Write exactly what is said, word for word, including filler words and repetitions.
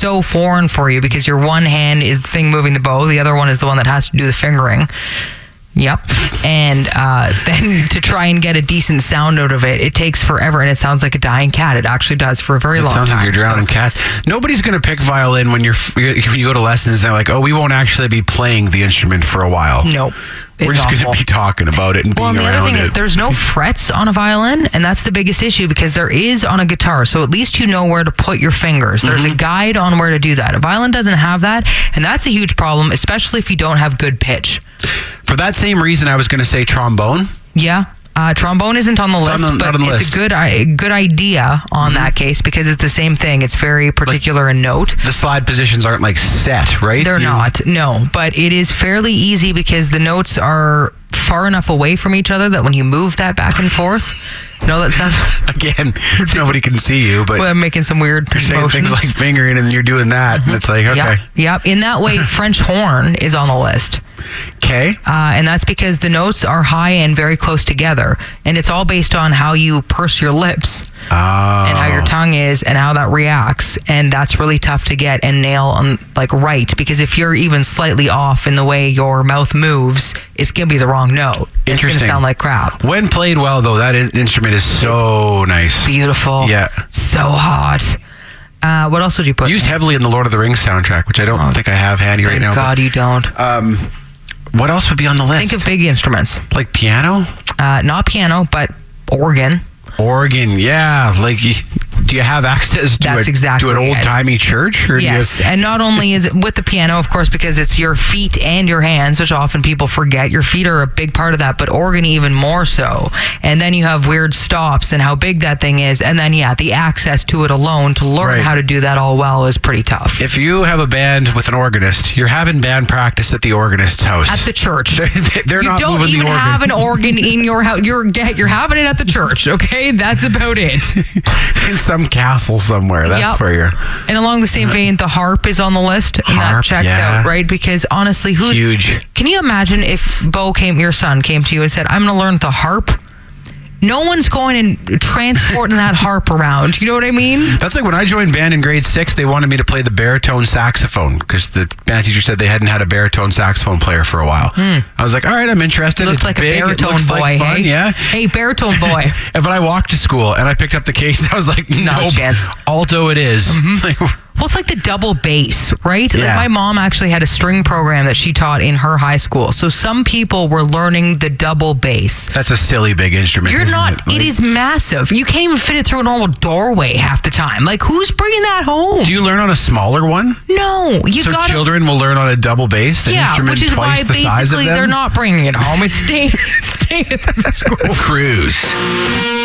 so foreign for you because your one hand is the thing moving the bow, the other one is the one that has to do the fingering. Yep. And uh, then to try and get a decent sound out of it, it takes forever, and it sounds like a dying cat. It actually does for a very it long time. It sounds like you're drowning so. cats. Nobody's going to pick violin when you're when you go to lessons. They're like, oh, we won't actually be playing the instrument for a while. Nope. We're It's just going to be talking about it and well, being and the around other thing it. is there's no frets on a violin, and that's the biggest issue because there is on a guitar. So at least you know where to put your fingers. There's Mm-hmm. a guide on where to do that. A violin doesn't have that, and that's a huge problem, especially if you don't have good pitch. For that same reason, I was going to say trombone. Yeah. Uh, trombone isn't on the It's list, on the- but not on the it's list. a good I, good idea on that case because it's the same thing. It's very particular in note. The slide positions aren't like set, right? They're You- not, no, but it is fairly easy because the notes are far enough away from each other that when you move that back and forth, you know, that sounds... Again, nobody can see you, but Well, I'm making some weird you're saying motions. things like fingering and you're doing that, and it's like, okay. Yep, yep. In that way, French horn is on the list. Okay. Uh, and that's because the notes are high and very close together. And it's all based on how you purse your lips Oh. and how your tongue is and how that reacts. And that's really tough to get and nail on, like, right. Because if you're even slightly off in the way your mouth moves, it's going to be the wrong note. It's going to Interesting. sound like crap. When played well, though, that in- instrument is so nice. Beautiful. Yeah. So hot. Uh, what else would you put? Used heavily in the Lord of the Rings soundtrack, which I don't think I have handy right Thank now. God you don't. But, um, what else would be on the list? Think of big instruments. Like piano? Uh, not piano, but organ. Organ, yeah. Like, y- do you have access to, That's a, exactly to an it. old-timey church? Or do you- Yes, and not only is it with the piano, of course, because it's your feet and your hands, which often people forget. Your feet are a big part of that, but organ even more so. And then you have weird stops and how big that thing is. And then, yeah, the access to it alone to learn Right. how to do that all well is pretty tough. If you have a band with an organist, you're having band practice at the organist's house. At the church. They're, they're you not don't moving even the organ. have an organ in your house. You're, you're having it at the church, okay? That's about it. in some castle somewhere. That's Yep. where you're. And along the same vein, the harp is on the list, and that Harp, checks yeah. out, right? Because honestly, who's Huge. Can you imagine if Bo came, your son came to you and said, "I'm going to learn the harp"? No one's going and transporting that harp around. You know what I mean? That's like when I joined band in grade six, they wanted me to play the baritone saxophone because the band teacher said they hadn't had a baritone saxophone player for a while. I was like, all right, I'm interested. Looks It's like big. a It baritone looks boy, like fun. hey? Yeah. Hey, baritone boy. And but I walked to school and I picked up the case. I was like, Not a nope, chance. alto it is. It's like, Well, it's like the double bass, right? Like Yeah. my mom actually had a string program that she taught in her high school. So some people were learning the double bass. that's a silly big instrument. You're isn't not, It, it Like, is massive. You can't even fit it through a normal doorway half the time. Like, who's bringing that home? Do you learn on a smaller one? No, you so got children will learn on a double bass. An Yeah, instrument which is twice why the size of basically them? they're not bringing it home. It's staying, it's staying at the school. Cruise.